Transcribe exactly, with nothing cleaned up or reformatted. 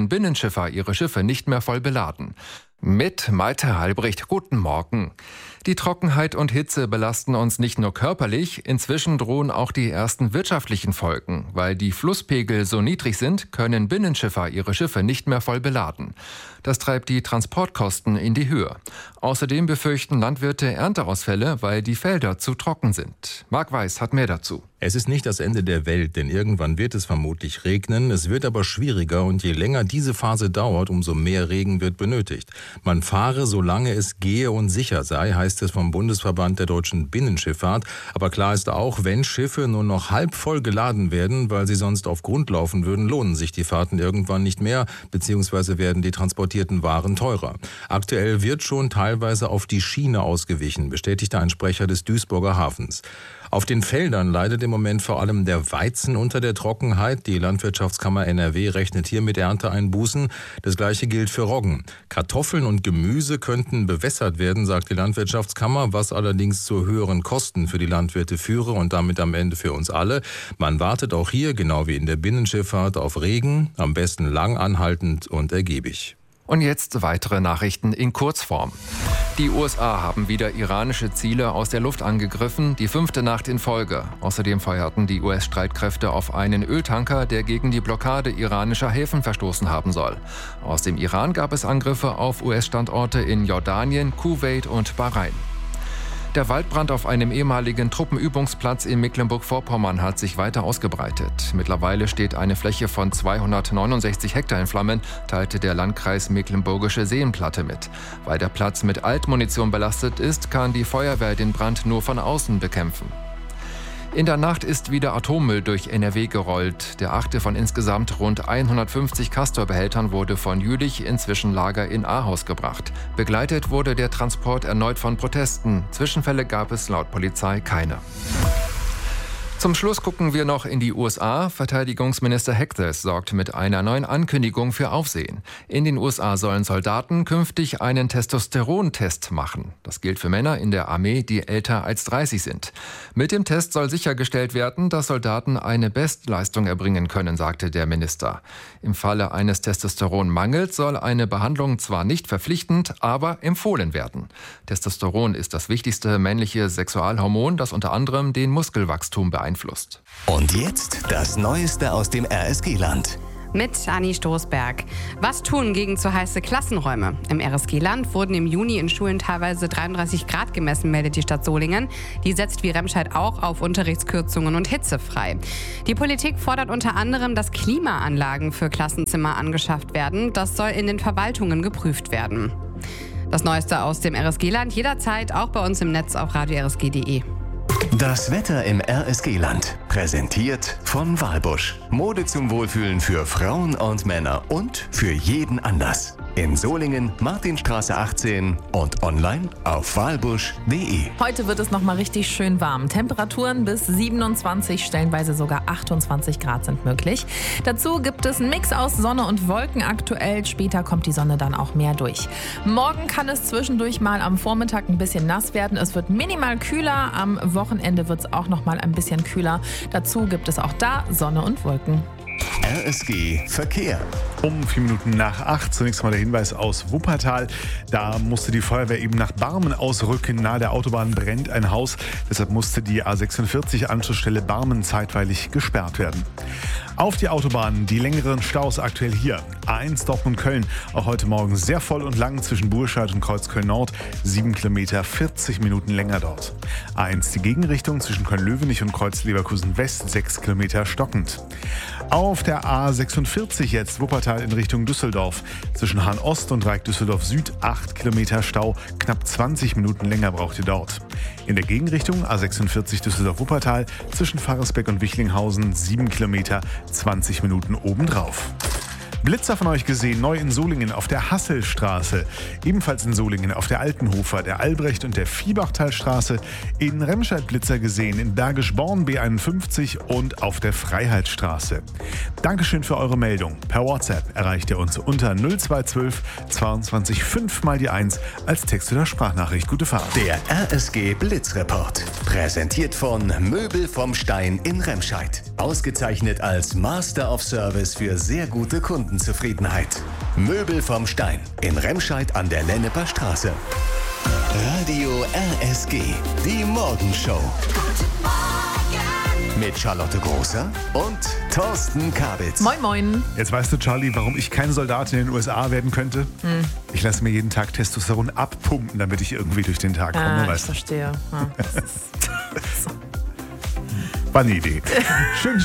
Binnenschiffer ihre Schiffe nicht mehr voll beladen. Mit Malte Halbricht, guten Morgen. Die Trockenheit und Hitze belasten uns nicht nur körperlich, inzwischen drohen auch die ersten wirtschaftlichen Folgen. Weil die Flusspegel so niedrig sind, können Binnenschiffer ihre Schiffe nicht mehr voll beladen. Das treibt die Transportkosten in die Höhe. Außerdem befürchten Landwirte Ernteausfälle, weil die Felder zu trocken sind. Marc Weiß hat mehr dazu. Es ist nicht das Ende der Welt, denn irgendwann wird es vermutlich regnen. Es wird aber schwieriger und je länger diese Phase dauert, umso mehr Regen wird benötigt. Man fahre, solange es gehe und sicher sei, heißt es vom Bundesverband der deutschen Binnenschifffahrt. Aber klar ist auch, wenn Schiffe nur noch halb voll geladen werden, weil sie sonst auf Grund laufen würden, lohnen sich die Fahrten irgendwann nicht mehr, beziehungsweise werden die transportierten Waren teurer. Aktuell wird schon teilweise auf die Schiene ausgewichen, bestätigte ein Sprecher des Duisburger Hafens. Auf den Feldern leidet im Moment vor allem der Weizen unter der Trockenheit. Die Landwirtschaftskammer N R W rechnet hier mit Ernteeinbußen. Das Gleiche gilt für Roggen. Kartoffeln und Gemüse könnten bewässert werden, sagt die Landwirtschaftskammer, was allerdings zu höheren Kosten für die Landwirte führe und damit am Ende für uns alle. Man wartet auch hier, genau wie in der Binnenschifffahrt, auf Regen, am besten lang anhaltend und ergiebig. Und jetzt weitere Nachrichten in Kurzform. Die U S A haben wieder iranische Ziele aus der Luft angegriffen, die fünfte Nacht in Folge. Außerdem feuerten die U S-Streitkräfte auf einen Öltanker, der gegen die Blockade iranischer Häfen verstoßen haben soll. Aus dem Iran gab es Angriffe auf U S-Standorte in Jordanien, Kuwait und Bahrain. Der Waldbrand auf einem ehemaligen Truppenübungsplatz in Mecklenburg-Vorpommern hat sich weiter ausgebreitet. Mittlerweile steht eine Fläche von zweihundertneunundsechzig Hektar in Flammen, teilte der Landkreis Mecklenburgische Seenplatte mit. Weil der Platz mit Altmunition belastet ist, kann die Feuerwehr den Brand nur von außen bekämpfen. In der Nacht ist wieder Atommüll durch N R W gerollt. Der achte von insgesamt rund hundertfünfzig Castor-Behältern wurde von Jülich ins Zwischenlager in Ahaus gebracht. Begleitet wurde der Transport erneut von Protesten. Zwischenfälle gab es laut Polizei keine. Zum Schluss gucken wir noch in die U S A. Verteidigungsminister Hexas sorgt mit einer neuen Ankündigung für Aufsehen. In den U S A sollen Soldaten künftig einen Testosterontest machen. Das gilt für Männer in der Armee, die älter als dreißig sind. Mit dem Test soll sichergestellt werden, dass Soldaten eine Bestleistung erbringen können, sagte der Minister. Im Falle eines Testosteronmangels soll eine Behandlung zwar nicht verpflichtend, aber empfohlen werden. Testosteron ist das wichtigste männliche Sexualhormon, das unter anderem den Muskelwachstum beeinflusst. Und jetzt das Neueste aus dem R S G-Land. Mit Anni Stoßberg. Was tun gegen zu heiße Klassenräume? Im R S G-Land wurden im Juni in Schulen teilweise dreiunddreißig Grad gemessen, meldet die Stadt Solingen. Die setzt wie Remscheid auch auf Unterrichtskürzungen und Hitze frei. Die Politik fordert unter anderem, dass Klimaanlagen für Klassenzimmer angeschafft werden. Das soll in den Verwaltungen geprüft werden. Das Neueste aus dem R S G-Land jederzeit auch bei uns im Netz auf radio r s g punkt d e. Das Wetter im R S G-Land. Präsentiert von Walbusch. Mode zum Wohlfühlen für Frauen und Männer und für jeden Anlass. In Solingen, Martinstraße achtzehn und online auf walbusch punkt d e. Heute wird es noch mal richtig schön warm. Temperaturen bis siebenundzwanzig, stellenweise sogar achtundzwanzig Grad sind möglich. Dazu gibt es einen Mix aus Sonne und Wolken aktuell. Später kommt die Sonne dann auch mehr durch. Morgen kann es zwischendurch mal am Vormittag ein bisschen nass werden. Es wird minimal kühler. Am Wochenende wird es auch noch mal ein bisschen kühler. Dazu gibt es auch da Sonne und Wolken. R S G Verkehr. Um vier Minuten nach acht. Zunächst mal der Hinweis aus Wuppertal. Da musste die Feuerwehr eben nach Barmen ausrücken. Nahe der Autobahn brennt ein Haus. Deshalb musste die A sechsundvierzig Anschlussstelle Barmen zeitweilig gesperrt werden. Auf die Autobahnen, die längeren Staus aktuell hier. A eins Dortmund-Köln, auch heute Morgen sehr voll und lang zwischen Burscheid und Kreuzköln-Nord. sieben Kilometer, vierzig Minuten länger dort. A eins die Gegenrichtung zwischen Köln-Löwenich und Kreuz-Leverkusen-West, sechs Kilometer stockend. Auf der A sechsundvierzig jetzt Wuppertal in Richtung Düsseldorf. Zwischen Hahn-Ost und Dreieck Düsseldorf-Süd acht Kilometer Stau, knapp zwanzig Minuten länger braucht ihr dort. In der Gegenrichtung A sechsundvierzig Düsseldorf-Wuppertal zwischen Pfarrersbeck und Wichlinghausen sieben Kilometer, zwanzig Minuten obendrauf. Blitzer von euch gesehen, neu in Solingen auf der Hasselstraße. Ebenfalls in Solingen auf der Altenhofer, der Albrecht- und der Viehbachtalstraße. In Remscheid Blitzer gesehen, in Bergisch-Born B einundfünfzig und auf der Freiheitsstraße. Dankeschön für eure Meldung. Per WhatsApp erreicht ihr uns unter null zwei eins zwei zweiundzwanzig fünf mal die eins als Text- oder Sprachnachricht. Gute Fahrt. Der R S G Blitzreport. Präsentiert von Möbel vom Stein in Remscheid. Ausgezeichnet als Master of Service für sehr gute Kunden. Kundenzufriedenheit. Möbel vom Stein in Remscheid an der Lenneper Straße. Radio R S G, die Morgenshow. Mit Charlotte Großer und Thorsten Kabitz. Moin, moin. Jetzt weißt du, Charlie, warum ich kein Soldat in den U S A werden könnte? Hm. Ich lasse mir jeden Tag Testosteron abpumpen, damit ich irgendwie durch den Tag komme. Ah, weißt ich verstehe. Ja, das ist War eine Idee. Schön.